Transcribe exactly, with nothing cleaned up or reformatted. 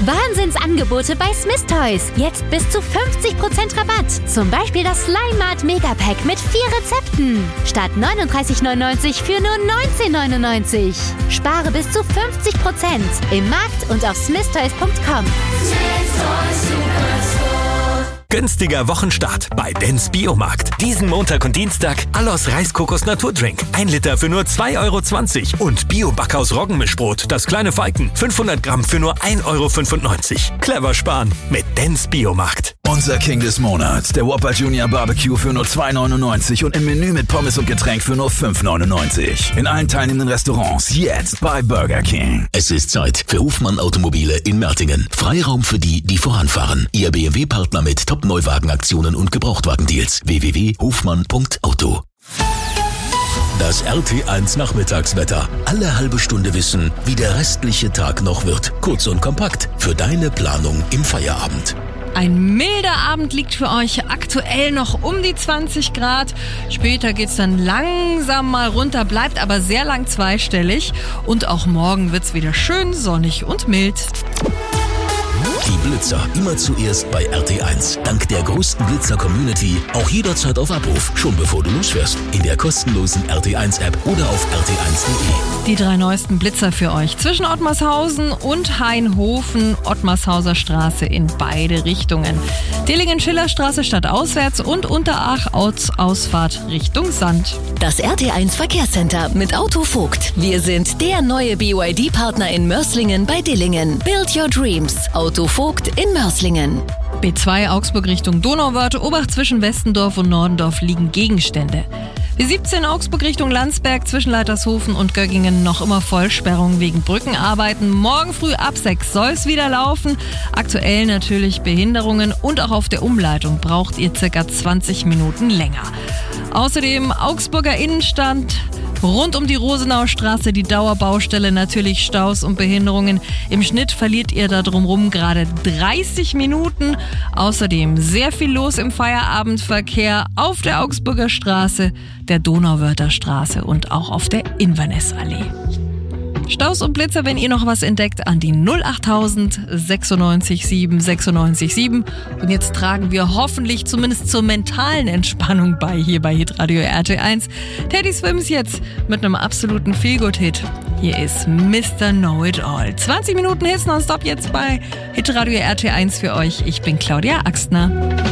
Wahnsinnsangebote bei Smith Toys. Jetzt bis zu fünfzig Prozent Rabatt. Zum Beispiel das Slime Mart Megapack mit vier Rezepten. Statt neununddreißig neunundneunzig für nur neunzehn neunundneunzig. Spare bis zu fünfzig Prozent im Markt und auf smith toys punkt com. Günstiger Wochenstart bei Dens Biomarkt. Diesen Montag und Dienstag Allos Reiskokos Naturdrink. ein Liter für nur zwei Euro zwanzig. Und Bio-Backhaus Roggenmischbrot, das kleine Falken. fünfhundert Gramm für nur ein Euro fünfundneunzig. Clever sparen mit Dens Biomarkt. Unser King des Monats, der Whopper Junior Barbecue für nur zwei neunundneunzig und im Menü mit Pommes und Getränk für nur fünf neunundneunzig. In allen teilnehmenden Restaurants jetzt bei Burger King. Es ist Zeit für Hofmann Automobile in Mertingen. Freiraum für die, die voranfahren. Ihr B M W-Partner mit Top-Neuwagenaktionen und Gebrauchtwagendeals. w w w punkt hofmann punkt auto. Das R T eins Nachmittagswetter. Alle halbe Stunde wissen, wie der restliche Tag noch wird. Kurz und kompakt für deine Planung im Feierabend. Ein milder Abend liegt für euch aktuell noch um die zwanzig Grad. Später geht's dann langsam mal runter, bleibt aber sehr lang zweistellig. Und auch morgen wird's wieder schön sonnig und mild. Die Blitzer immer zuerst bei R T eins. Dank der größten Blitzer-Community auch jederzeit auf Abruf, schon bevor du losfährst. In der kostenlosen R T eins App oder auf r t eins punkt d e. Die drei neuesten Blitzer für euch zwischen Ottmarshausen und Hainhofen, Ottmarshauser Straße in beide Richtungen. Dillingen-Schillerstraße stadtauswärts und Unterach Ausfahrt Richtung Sand. Das R T eins Verkehrscenter mit Autovogt. Wir sind der neue B Y D-Partner in Mörs-Lingen bei Dillingen. Build your dreams. Autovogt in Mörs-Lingen. B zwei Augsburg Richtung Donauwörth, Obacht zwischen Westendorf und Nordendorf liegen Gegenstände. B siebzehn Augsburg Richtung Landsberg zwischen Leitershofen und Göggingen noch immer Vollsperrung wegen Brückenarbeiten. Morgen früh ab sechs soll es wieder laufen. Aktuell natürlich Behinderungen und auch auf der Umleitung braucht ihr circa zwanzig Minuten länger. Außerdem Augsburger Innenstadt. Rund um die Rosenaustraße die Dauerbaustelle, natürlich Staus und Behinderungen. Im Schnitt verliert ihr da drumherum gerade dreißig Minuten. Außerdem sehr viel los im Feierabendverkehr auf der Augsburger Straße, der Donauwörther Straße und auch auf der Inverness-Allee. Staus und Blitzer, wenn ihr noch was entdeckt, an die null achttausend sechsundneunzig sieben sechsundneunzig sieben. Und jetzt tragen wir hoffentlich zumindest zur mentalen Entspannung bei hier bei Hitradio R T eins. Teddy Swims jetzt mit einem absoluten Feelgood-Hit. Hier ist Mister Know-It-All. zwanzig Minuten Hits nonstop jetzt bei Hitradio R T eins für euch. Ich bin Claudia Axtner.